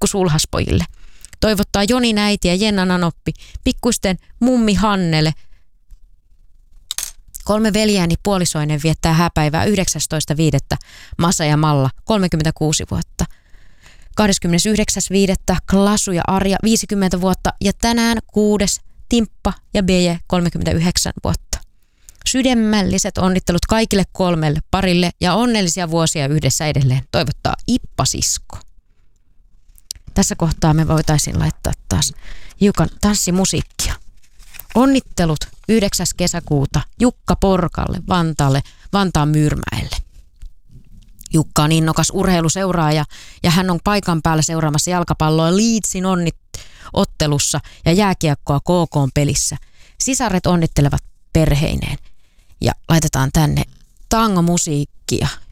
pikkusulhaspojille. Toivottaa Jonin äiti ja Jenna Nanoppi, pikkuisten mummi Hannele. 3 veljääni puolisoinen viettää hääpäivää 19.5. Masa ja Malla, 36 vuotta. 29.5. Klasu ja Arja, 50 vuotta. Ja tänään 6. Timppa ja Beje, 39 vuotta. Sydämälliset onnittelut kaikille 3 parille ja onnellisia vuosia yhdessä edelleen. Toivottaa Ippa-sisko. Tässä kohtaa me voitaisiin laittaa taas hiukan tanssimusiikkia. Onnittelut 9. kesäkuuta Jukka Porkalle Vantaan Myyrmäelle. Jukka on innokas urheiluseuraaja ja hän on paikan päällä seuraamassa jalkapalloa Leedsin ottelussa ja jääkiekkoa KK:n pelissä. Sisaret onnittelevat perheineen ja laitetaan tänne tangomusiikkia